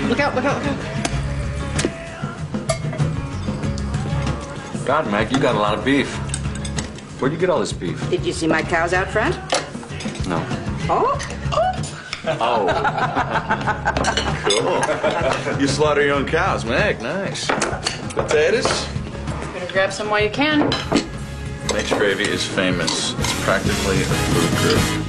Look out, look out, look out. God, Mac, you got a lot of beef. Where'd you get all this beef? Did you see my cows out front? No. Oh. Oh. Cool. You slaughter your own cows, Mac. Nice. Potatoes? Better grab some while you can. Mac's gravy is famous. It's practically a food group.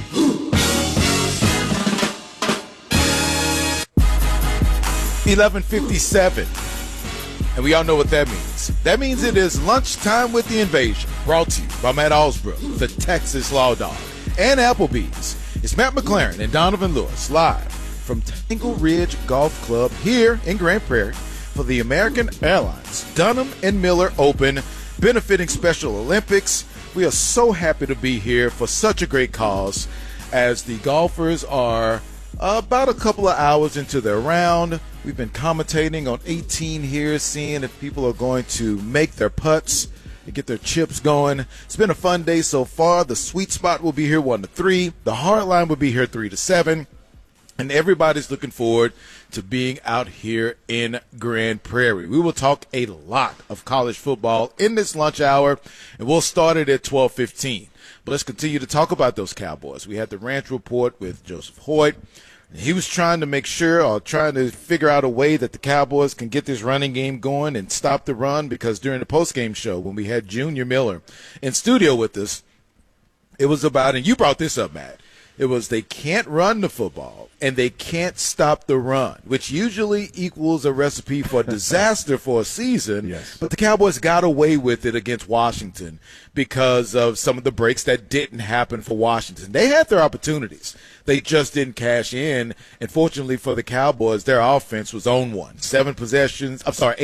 11:57, and we all know what that means. That means it is lunchtime with the invasion, brought to you by Matt Allsbrook, the Texas Law Dog, and Applebee's. It's Matt McLaren and Donovan Lewis live from Tangle Ridge Golf Club here in Grand Prairie for the American Airlines Dunham and Miller Open, benefiting Special Olympics. We are so happy to be here for such a great cause as the golfers are about a couple of hours into their round. We've been commentating on 18 here, seeing if people are going to make their putts and get their chips going. It's been a fun day so far. The sweet spot will be here 1 to 3. The hard line will be here 3 to 7. And everybody's looking forward to being out here in Grand Prairie. We will talk a lot of college football in this lunch hour, and we'll start it at 12:15. But let's continue to talk about those Cowboys. We had the Ranch Report with Joseph Hoyt. He was trying to make sure or trying to figure out a way that the Cowboys can get this running game going and stop the run, because during the postgame show when we had Junior Miller in studio with us, it was about, and you brought this up, Matt, it was they can't run the football and they can't stop the run, which usually equals a recipe for disaster for a season. Yes. But the Cowboys got away with it against Washington because of some of the breaks that didn't happen for Washington. They had their opportunities. They just didn't cash in. And fortunately for the Cowboys, their offense was on one. 8 possessions,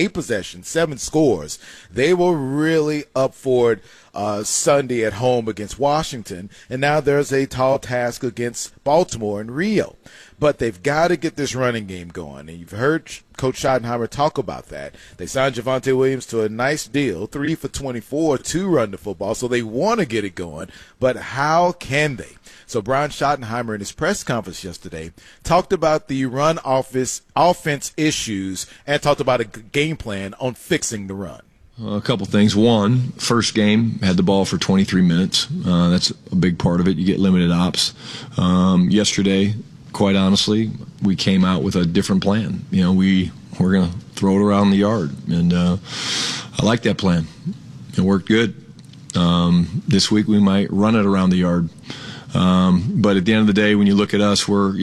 7 scores. They were really up for it Sunday at home against Washington. And now there's a tall task against Baltimore and Rio. But they've got to get this running game going. And you've heard Coach Schottenheimer talk about that. They signed Javonte Williams to a nice deal, 3 for 24 to run the football. So they want to get it going. But how can they? So Brian Schottenheimer in his press conference yesterday talked about the run offense issues and talked about a game plan on fixing the run. A couple things. One, first game, had the ball for 23 minutes. That's a big part of it. You get limited ops. Yesterday, quite honestly, we came out with a different plan. You know, we're going to throw it around the yard, and I like that plan. It worked good. This week we might run it around the yard. But at the end of the day, when you look at us, we're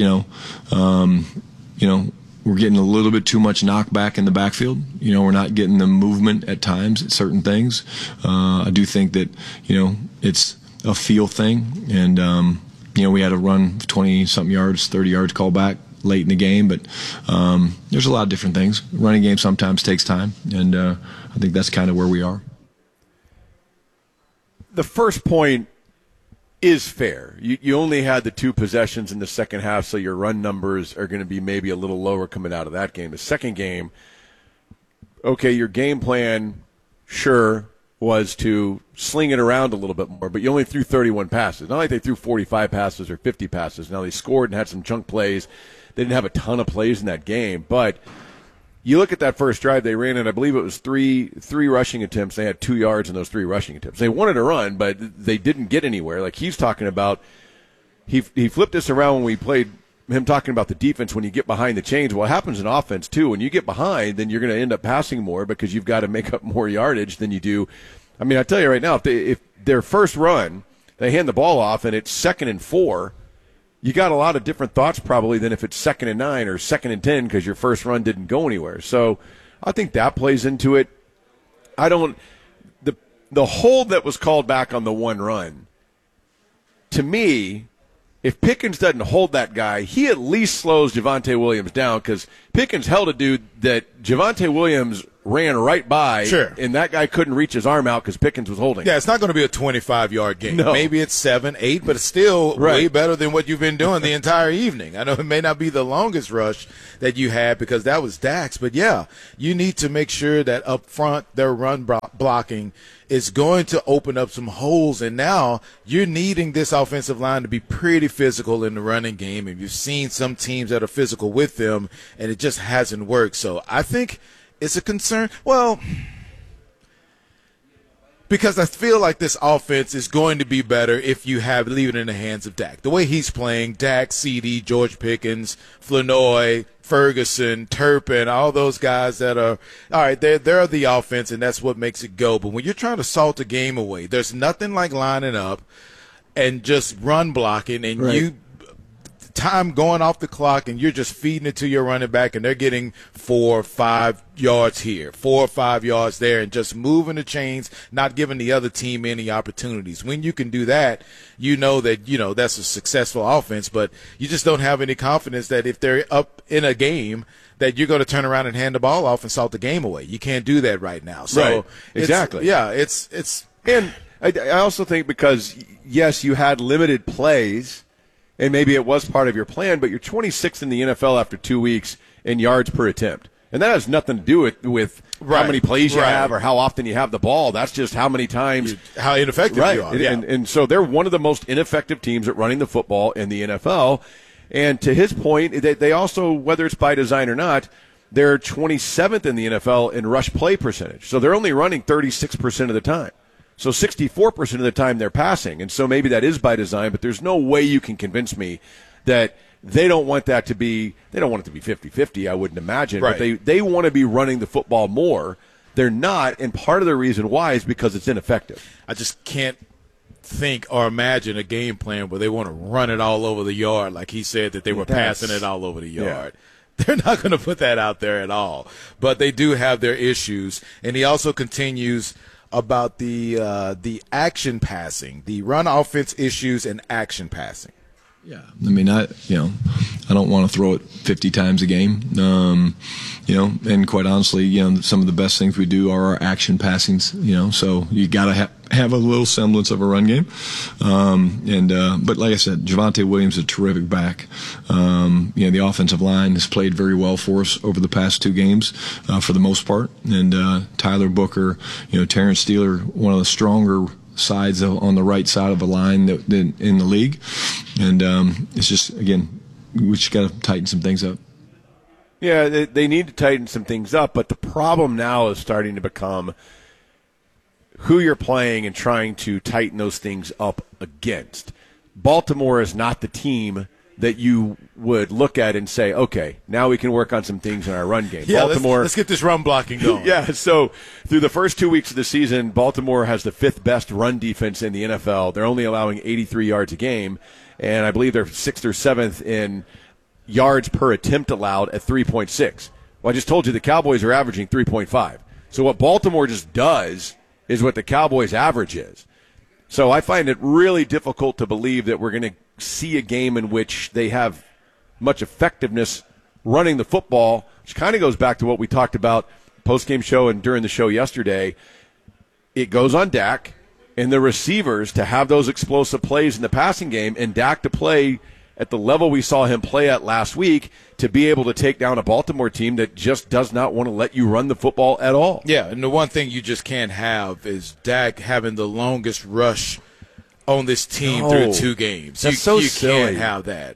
getting a little bit too much knockback in the backfield. You know, we're not getting the movement at times at certain things. I do think that, it's a feel thing. And, we had a run 20-something yards, 30 yards call back late in the game. But there's a lot of different things. Running game sometimes takes time. And I think that's kind of where we are. The first point is fair. You only had the 2 possessions in the second half, so your run numbers are going to be maybe a little lower coming out of that game. The second game, okay, your game plan, sure, was to sling it around a little bit more, but you only threw 31 passes. Not like they threw 45 passes or 50 passes. Now, they scored and had some chunk plays. They didn't have a ton of plays in that game, but you look at that first drive they ran, and I believe it was three rushing attempts. They had 2 yards in those 3 rushing attempts. They wanted to run, but they didn't get anywhere. Like he's talking about, he flipped this around when we played him talking about the defense when you get behind the chains. Well, it happens in offense too. When you get behind, then you're going to end up passing more because you've got to make up more yardage than you do. I mean, I tell you right now, if their first run, they hand the ball off and it's 2nd and 4, you got a lot of different thoughts probably than if it's 2nd and 9 or 2nd and 10 because your first run didn't go anywhere. So I think that plays into it. The hold that was called back on the one run, to me, if Pickens doesn't hold that guy, he at least slows Javonte Williams down, because Pickens held a dude that Javonte Williams ran right by, Sure. and that guy couldn't reach his arm out because Pickens was holding. Yeah, it's not going to be a 25-yard game. No. Maybe it's 7, 8, but it's still Right. way better than what you've been doing the entire evening. I know it may not be the longest rush that you had because that was Dak's, but yeah, you need to make sure that up front their run blocking is going to open up some holes, and now you're needing this offensive line to be pretty physical in the running game, and you've seen some teams that are physical with them, and it just hasn't worked. So I think it's a concern. Well, because I feel like this offense is going to be better if you leave it in the hands of Dak. The way he's playing, Dak, CD, George Pickens, Flournoy, Ferguson, Turpin, all those guys that are all right. They're the offense, and that's what makes it go. But when you're trying to salt a game away, there's nothing like lining up and just run blocking, and Right. time going off the clock, and you're just feeding it to your running back, and they're getting 4 or 5 yards here, 4 or 5 yards there, and just moving the chains, not giving the other team any opportunities. When you can do that, that's a successful offense, but you just don't have any confidence that if they're up in a game that you're going to turn around and hand the ball off and salt the game away. You can't do that right now. So Right. Exactly. it's And I also think because, yes, you had limited plays, and maybe it was part of your plan, but you're 26th in the NFL after 2 weeks in yards per attempt. And that has nothing to do with how Right. many plays you Right. have or how often you have the ball. That's just how many times. how ineffective Right. you are. And so they're one of the most ineffective teams at running the football in the NFL. And to his point, they also, whether it's by design or not, they're 27th in the NFL in rush play percentage. So they're only running 36% of the time. So 64% of the time they're passing. And so maybe that is by design, but there's no way you can convince me that they don't want that to be, they don't want it to be 50-50, I wouldn't imagine. Right. But they want to be running the football more. They're not, and part of the reason why is because it's ineffective. I just can't think or imagine a game plan where they want to run it all over the yard like he said that they were That's- passing it all over the yard. They're not going to put that out there at all. But they do have their issues. And he also continues about the action passing, the run offense issues and action passing. Yeah, I mean, I don't want to throw it 50 times a game. And quite honestly, some of the best things we do are our action passings. So you got to have a little semblance of a run game. But like I said, Javonte Williams is a terrific back. The offensive line has played very well for us over the past 2 games, for the most part. And Tyler Booker, Terrence Steele, one of the stronger sides on the right side of the line in the league. And it's just, again, we just got to tighten some things up. Yeah, they need to tighten some things up, but the problem now is starting to become who you're playing and trying to tighten those things up against. Baltimore is not the team that you would look at and say, okay, now we can work on some things in our run game. Yeah, Baltimore, let's get this run blocking going. yeah, so through the first 2 weeks of the season, Baltimore has the 5th best run defense in the NFL. They're only allowing 83 yards a game, and I believe they're 6th or 7th in yards per attempt allowed at 3.6. Well, I just told you the Cowboys are averaging 3.5. So what Baltimore just does is what the Cowboys' average is. So I find it really difficult to believe that we're going to see a game in which they have much effectiveness running the football, which kind of goes back to what we talked about post-game show and during the show yesterday. It goes on Dak and the receivers to have those explosive plays in the passing game, and Dak to play at the level we saw him play at last week to be able to take down a Baltimore team that just does not want to let you run the football at all. Yeah, and the one thing you just can't have is Dak having the longest rush on this team through 2 games. That's so you silly. can't have that.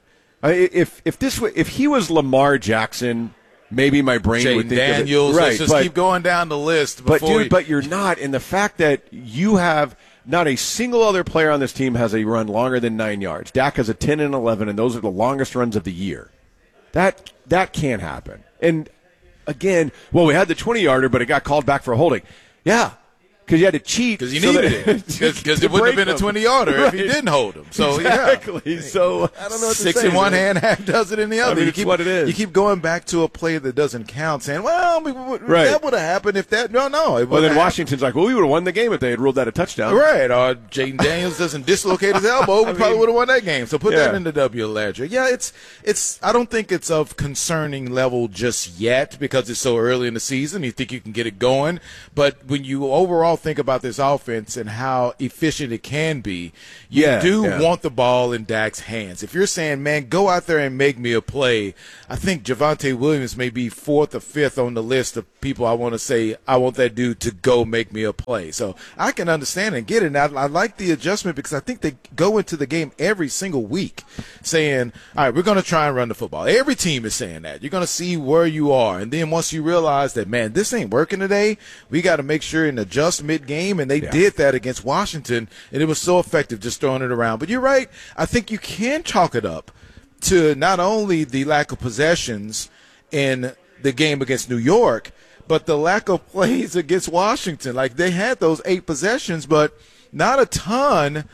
If he was Lamar Jackson, maybe my brain would Jaden think Daniels, of it. let's just keep going down the list. But before dude, but you're not. And the fact that you have not a single other player on this team has a run longer than 9 yards. Dak has a 10 and 11, and those are the longest runs of the year. That can't happen. And again, well, we had the 20-yarder, but it got called back for holding. Yeah, because you had to cheat. Because you needed it. Because it wouldn't have been a 20-yarder if he didn't hold him. So, exactly. Yeah. So, I don't know what to 6 say, in one man. hand, half does it in the other. I mean, it's what it is. You keep going back to a play that doesn't count, saying, well, Right. that would have happened if that. No. Well, then Washington's like, well, we would have won the game if they had ruled that a touchdown. Right. Or Jaden Daniels doesn't dislocate his elbow. We probably would have won that game. So put that Yeah. in the W ledger. Yeah, it's. I don't think it's of concerning level just yet because it's so early in the season. You think you can get it going. But when you overall think about this offense and how efficient it can be, you want the ball in Dak's hands. If you're saying, man, go out there and make me a play, I think Javonte Williams may be 4th or 5th on the list of people I want to say, I want that dude to go make me a play. So I can understand and get it. And I like the adjustment because I think they go into the game every single week saying, all right, we're going to try and run the football. Every team is saying that. You're going to see where you are. And then once you realize that, man, this ain't working today, we got to make sure and adjust mid-game. And they did that against Washington, and it was so effective just throwing it around. But you're right. I think you can chalk it up to not only the lack of possessions in the game against New York, but the lack of plays against Washington. Like, they had those 8 possessions, but not a ton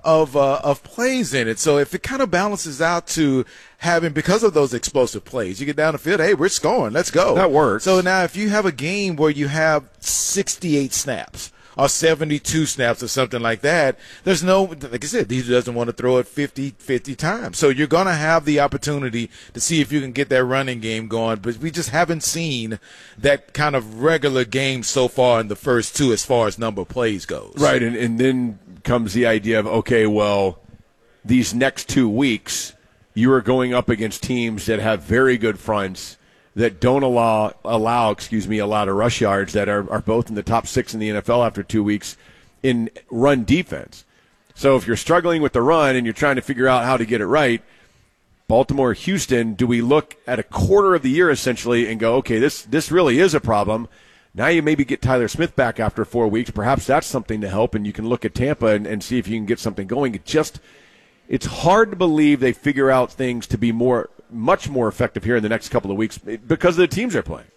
of plays in it. So if it kind of balances out to having, because of those explosive plays, you get down the field, hey, we're scoring, let's go. That works. So now if you have a game where you have 68 snaps or 72 snaps or something like that, there's no, like I said, he doesn't want to throw it 50 times. So you're going to have the opportunity to see if you can get that running game going, but we just haven't seen that kind of regular game so far in the first 2 as far as number of plays goes. Right, and then comes the idea of, okay, well, these next 2 weeks, you are going up against teams that have very good fronts, that don't allow a lot of rush yards, that are both in the top 6 in the NFL after 2 weeks in run defense. So if you're struggling with the run and you're trying to figure out how to get it right, Baltimore, Houston, do we look at a quarter of the year essentially and go, okay, this really is a problem. Now you maybe get Tyler Smith back after 4 weeks. Perhaps that's something to help, and you can look at Tampa and see if you can get something going. It's hard to believe they figure out things to be much more effective here in the next couple of weeks because of the teams they're playing.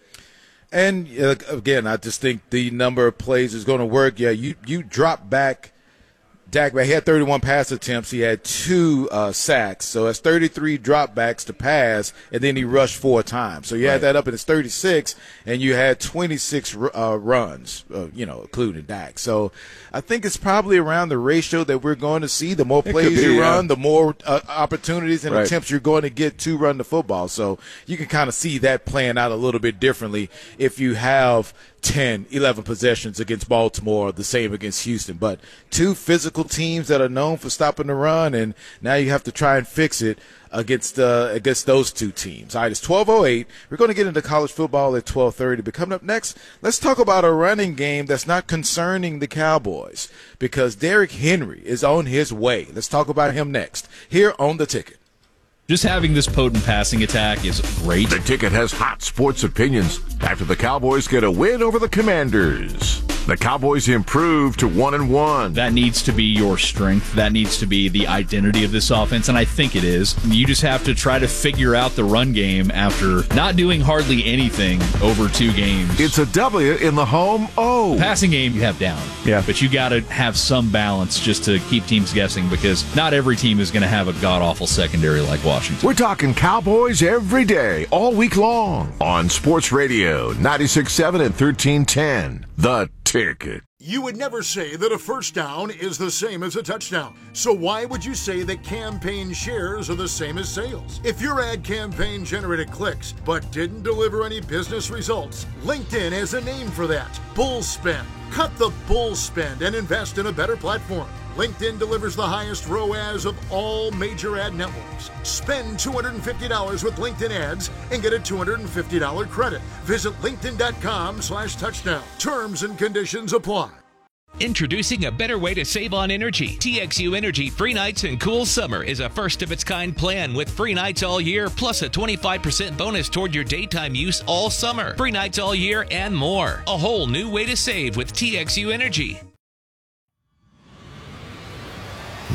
And again, I just think the number of plays is going to work. Yeah, you drop back. Dak, he had 31 pass attempts. He had 2 sacks. So that's 33 dropbacks to pass, and then he rushed 4 times. So you had that up in his 36, and you had 26 runs, including Dak. So I think it's probably around the ratio that we're going to see. The more plays you run, the more opportunities and attempts you're going to get to run the football. So you can kind of see that playing out a little bit differently if you have 10, 11 possessions against Baltimore, the same against Houston. But 2 physical teams that are known for stopping the run, and now you have to try and fix it against those 2 teams. All right, it's 12:08. We're going to get into college football at 12:30. But coming up next, let's talk about a running game that's not concerning the Cowboys because Derrick Henry is on his way. Let's talk about him next here on The Ticket. Just having this potent passing attack is great. The Ticket has hot sports opinions after the Cowboys get a win over the Commanders. The Cowboys improve to 1-1. That needs to be your strength. That needs to be the identity of this offense, and I think it is. You just have to try to figure out the run game after not doing hardly anything over 2 games. It's a W in the home O. Passing game you have down. Yeah. But you got to have some balance just to keep teams guessing because not every team is going to have a god-awful secondary like Washington. We're talking Cowboys every day, all week long, on Sports Radio 96.7 and 1310. The Ticket. You would never say that a first down is the same as a touchdown. So why would you say that campaign shares are the same as sales? If your ad campaign generated clicks but didn't deliver any business results, LinkedIn has a name for that. Bull spend. Cut the bull spend and invest in a better platform. LinkedIn delivers the highest ROAS of all major ad networks. Spend $250 with LinkedIn ads and get a $250 credit. Visit linkedin.com/touchdown. Terms and conditions apply. Introducing a better way to save on energy. TXU Energy Free Nights and Cool Summer is a first-of-its-kind plan with free nights all year, plus a 25% bonus toward your daytime use all summer. Free nights all year and more. A whole new way to save with TXU Energy.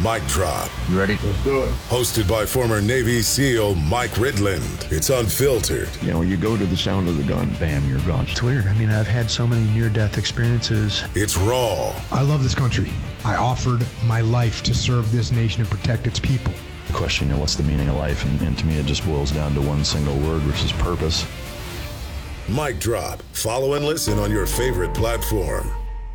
Mic Drop. You ready? Let's do it. Hosted by former Navy SEAL Mike Ridland. It's unfiltered. You know, you go to the sound of the gun, bam, you're gone. It's weird. I mean, I've had so many near-death experiences. It's raw. I love this country. I offered my life to serve this nation and protect its people. Question, you know, what's the meaning of life? And to me, it just boils down to one single word, which is purpose. Mic Drop. Follow and listen on your favorite platform.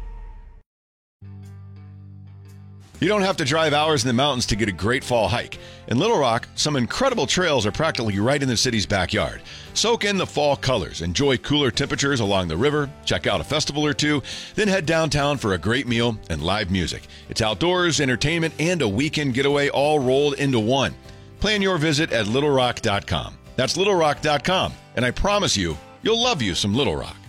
You don't have to drive hours in the mountains to get a great fall hike. In Little Rock, some incredible trails are practically right in the city's backyard. Soak in the fall colors, enjoy cooler temperatures along the river, check out a festival or two, then head downtown for a great meal and live music. It's outdoors, entertainment, and a weekend getaway all rolled into one. Plan your visit at littlerock.com. That's littlerock.com, and I promise you, you'll love you some Little Rock.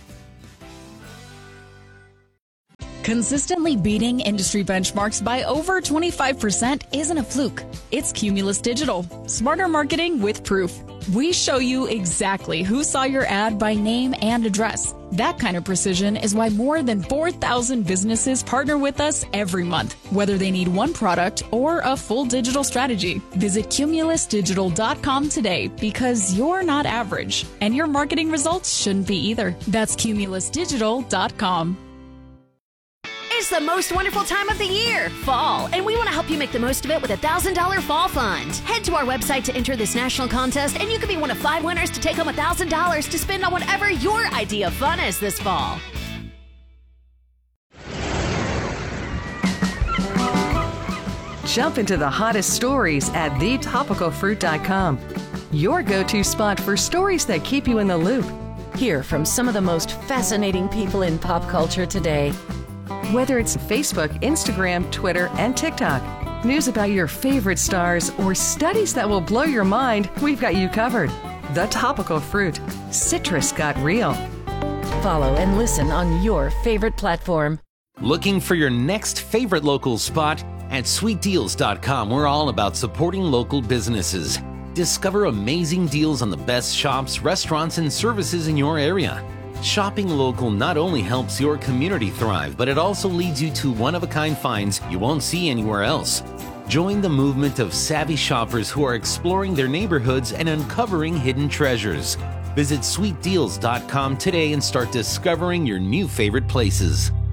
Consistently beating industry benchmarks by over 25% isn't a fluke. It's Cumulus Digital. Smarter marketing with proof. We show you exactly who saw your ad by name and address. That kind of precision is why more than 4,000 businesses partner with us every month, whether they need one product or a full digital strategy. Visit cumulusdigital.com today because you're not average, and your marketing results shouldn't be either. That's cumulusdigital.com. It's the most wonderful time of the year, fall, and we want to help you make the most of it with a $1,000 fall fund. Head to our website to enter this national contest, and you could be one of 5 winners to take home $1,000 to spend on whatever your idea of fun is this fall. Jump into the hottest stories at thetopicalfruit.com. Your go-to spot for stories that keep you in the loop. Hear from some of the most fascinating people in pop culture today. Whether it's Facebook, Instagram, Twitter, and TikTok, news about your favorite stars, or studies that will blow your mind, we've got you covered. The Topical Fruit. Citrus got real. Follow and listen on your favorite platform. Looking for your next favorite local spot? At sweetdeals.com, we're all about supporting local businesses. Discover amazing deals on the best shops, restaurants, and services in your area. Shopping local not only helps your community thrive, but it also leads you to one-of-a-kind finds you won't see anywhere else. Join the movement of savvy shoppers who are exploring their neighborhoods and uncovering hidden treasures. Visit sweetdeals.com today and start discovering your new favorite places.